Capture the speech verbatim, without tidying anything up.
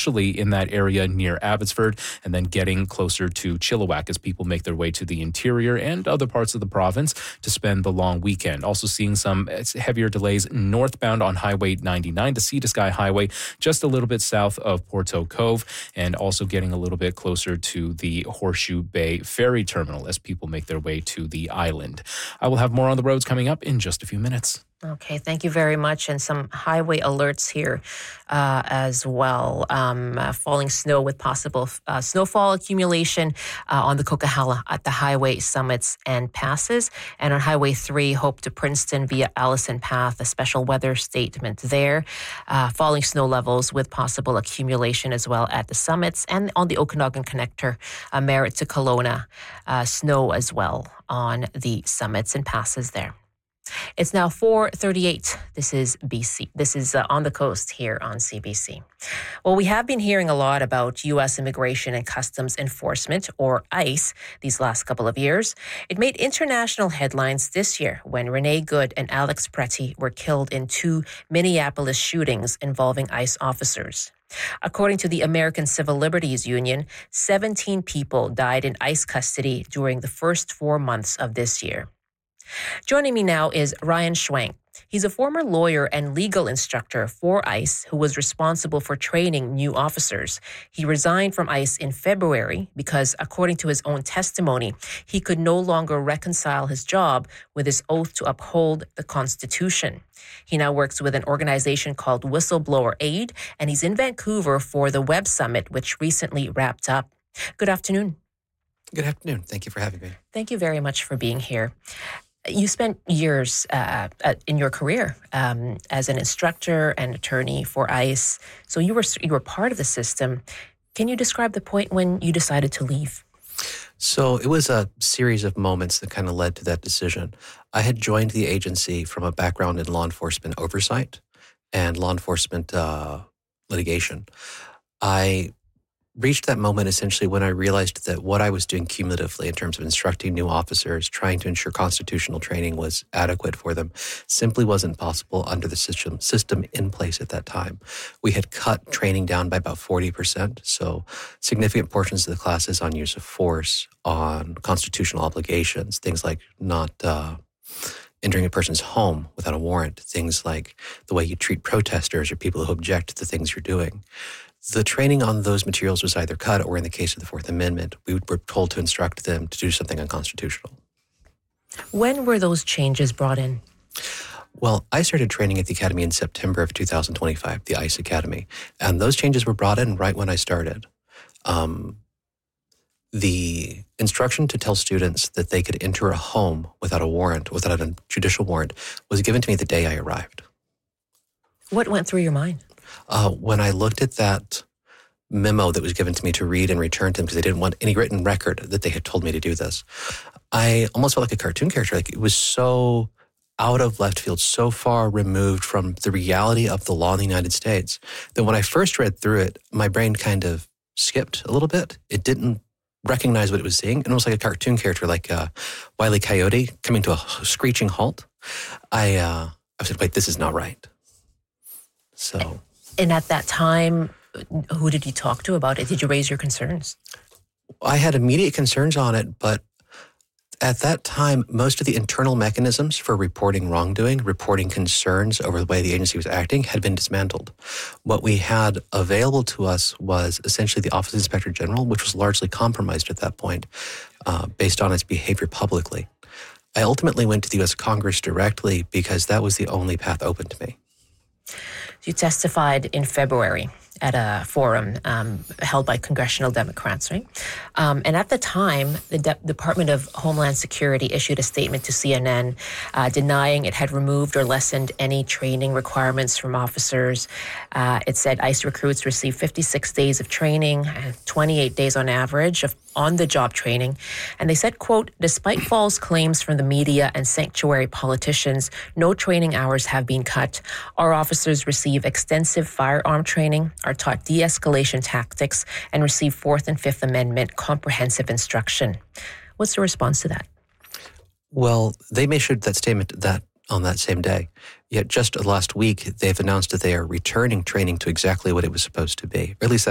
especially in that area near Abbotsford, and then getting closer to Chilliwack as people make their way to the interior and other parts of the province to spend the long weekend. Also seeing some heavier delays northbound on Highway ninety-nine, the Sea to Sky Highway, just a little bit south of Porto Cove, and also getting a little bit closer to the Horseshoe Bay Ferry Terminal as people make their way to the island. I will have more on the roads coming up in just a few minutes. Okay, thank you very much. And some highway alerts here uh, as well. Um, uh, falling snow with possible uh, snowfall accumulation uh, on the Coquihalla at the highway summits and passes. And on Highway three, Hope to Princeton via Allison Path, a special weather statement there. Uh, falling snow levels with possible accumulation as well at the summits. And on the Okanagan Connector, uh, Merritt to Kelowna, uh, snow as well on the summits and passes there. It's now four thirty-eight. This is B C. This is uh, On the Coast here on C B C. Well, we have been hearing a lot about U S Immigration and Customs Enforcement, or ICE, these last couple of years. It made international headlines this year when Renee Good and Alex Pretty were killed in two Minneapolis shootings involving ICE officers. According to the American Civil Liberties Union, seventeen people died in ICE custody during the first four months of this year. Joining me now is Ryan Schwenk. He's a former lawyer and legal instructor for ICE who was responsible for training new officers. He resigned from ICE in February because, according to his own testimony, he could no longer reconcile his job with his oath to uphold the Constitution. He now works with an organization called Whistleblower Aid, and he's in Vancouver for the Web Summit, which recently wrapped up. Good afternoon. Good afternoon. Thank you for having me. Thank you very much for being here. You spent years uh, in your career um, as an instructor and attorney for ICE, so you were you were part of the system. Can you describe the point when you decided to leave? So it was a series of moments that kind of led to that decision. I had joined the agency from a background in law enforcement oversight and law enforcement uh, litigation. I reached that moment essentially when I realized that what I was doing cumulatively in terms of instructing new officers, trying to ensure constitutional training was adequate for them, simply wasn't possible under the system system in place at that time. We had cut training down by about forty percent, so significant portions of the classes on use of force, on constitutional obligations, things like not uh, entering a person's home without a warrant, things like the way you treat protesters or people who object to the things you're doing. The training on those materials was either cut or, in the case of the Fourth Amendment, we were told to instruct them to do something unconstitutional. When were those changes brought in? Well, I started training at the Academy in September of two thousand twenty-five, the ICE Academy, and those changes were brought in right when I started. Um, the instruction to tell students that they could enter a home without a warrant, without a judicial warrant, was given to me the day I arrived. What went through your mind? Uh, when I looked at that memo that was given to me to read and return to them because they didn't want any written record that they had told me to do this, I almost felt like a cartoon character. Like it was so out of left field, so far removed from the reality of the law in the United States that when I first read through it, my brain kind of skipped a little bit. It didn't recognize what it was seeing. And it was like a cartoon character, like uh, Wile E. Coyote coming to a screeching halt. I, uh, I said, wait, this is not right. So... And at that time, who did you talk to about it? Did you raise your concerns? I had immediate concerns on it, but at that time, most of the internal mechanisms for reporting wrongdoing, reporting concerns over the way the agency was acting had been dismantled. What we had available to us was essentially the Office of Inspector General, which was largely compromised at that point uh, based on its behavior publicly. I ultimately went to the U S Congress directly because that was the only path open to me. You testified in February at a forum um, held by congressional Democrats, right? Um, and at the time, the De- Department of Homeland Security issued a statement to C N N uh, denying it had removed or lessened any training requirements from officers. Uh, it said ICE recruits receive fifty-six days of training, twenty-eight days on average of on-the-job training. And they said, quote, despite false claims from the media and sanctuary politicians, no training hours have been cut. Our officers receive extensive firearm training, are taught de-escalation tactics, and receive Fourth and Fifth Amendment comprehensive instruction. What's the response to that? Well, they issued that statement that on that same day. Yet just last week, they've announced that they are returning training to exactly what it was supposed to be, or at least that's